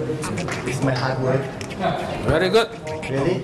It's my hard work. Very good. Really?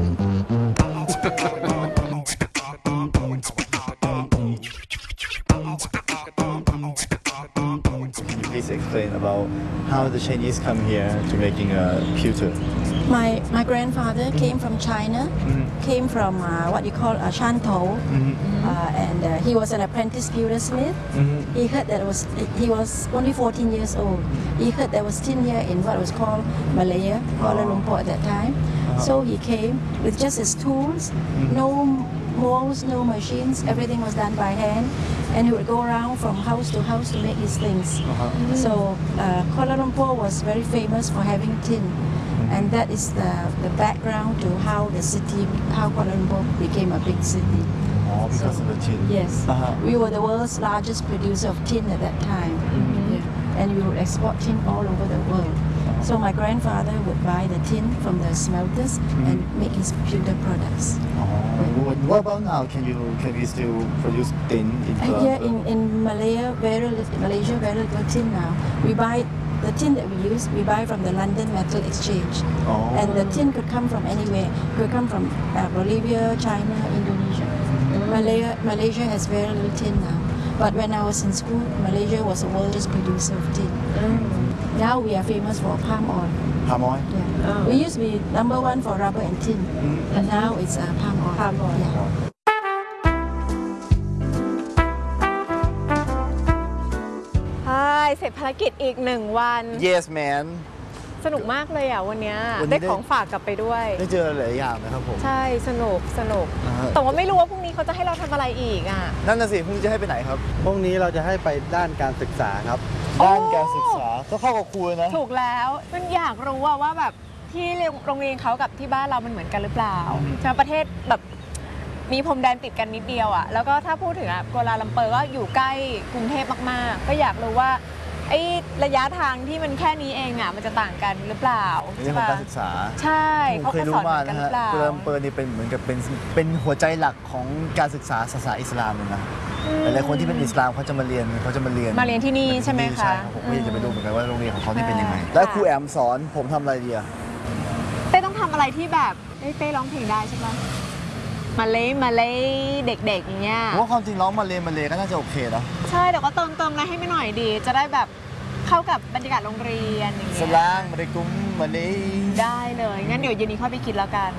Can you please explain about how the Chinese come here to making a pewter? My grandfather came from China, came from what you call Shantou, and he was an apprentice pewtersmith. He heard that he was only 14 years old. He heard there was tin here in what was called Malaya, Kuala Lumpur at that time. So he came with just his tools, no molds, no machines, everything was done by hand, and he would go around from house to house to make his things. So Kuala Lumpur was very famous for having tin. And that is the background to how the city, how Kuala Lumpur became a big city. Oh, because of the tin. Yes. We were the world's largest producer of tin at that time. Yeah. And we would export tin all over the world. So my grandfather would buy the tin from the smelters and make his pewter products. What about now? Can we still produce tin in Kuala Here Lumpur? in Malaysia, very little tin now. We buy the tin that we use, we buy from the London Metal Exchange. And the tin could come from anywhere. It could come from Bolivia, China, Indonesia. Malaysia has very little tin now. But when I was in school, Malaysia was the world's producer of tin. Now we are famous for palm oil. Palm oil? Yeah. We used to be #1 for rubber and tin. And now it's palm oil. Palm oil. Yeah. เสร็จภารกิจอีก1 วัน Yes, man. สนุกมากเลยอ่ะวันนี้วันนี้ได้ของฝากกลับไปด้วยได้เจอหลายอย่างนะครับผมใช่สนุกแต่ว่าไม่รู้ว่าพรุ่งนี้เขาจะให้เราทำอะไรอีกอ่ะนั่นน่ะสิพรุ่งนี้จะให้ไปไหนครับพรุ่งนี้เราจะให้ไปด้านการศึกษาครับด้านการศึกษาก็เข้ากับครูเลยนะถูกแล้วมันอยากรู้ว่าแบบที่โรงเรียนเขากับที่บ้านเรามันเหมือนกันหรือเปล่าใช่ไหมประเทศแบบมีพรมแดนติดกันนิดเดียวอ่ะแล้วก็ถ้าพูดถึงกัวลาลัมเปอร์ก็อยู่ใกล้กรุงเทพมากๆก็อยากรู้ว่าไอ้ระยะทางที่มันแค่นี้เองอ่ะมันจะต่างกันหรือเปล่าในเรื่องของการศึกษาใช่ผมเขาเคยก็รู้สอนมาเหมือนกันนะหรืฮะอเปล่ากัวลาลัมเปอร์นี่เป็นเหมือนกับเป็นหัวใจหลักของการศึกษาศาสนาอิสลามเลยนะหลายๆคนที่เป็นอิสลามเขาจะมาเรียนที่นี่ใช่ไหมคะใช่ครับผมก็อยากจะไปดูเหมือนกันว่าโรงเรียนของเขานี่เป็นยังไงแล้วครูแอมสอนผมทำอะไรดีอะเต้ต้องทำอะไรที่แบบเต้ร้องเพลงได้ใช่ไหมมาเลยเด็กๆอย่างเงี้ยผมว่าความจริงร้องมาเลยก็น่าจะโอเคนะใช่แต่ก็เติมอะไรให้ไม่หน่อยดี จะได้แบบเข้ากับบรรยากาศโรงเรียนอย่างเงี้ยสลางมาเลยกุ้มมาเลยได้เลยงั้นเดี๋ยวเย็นนี้ค่อยไปคิดแล้วกัน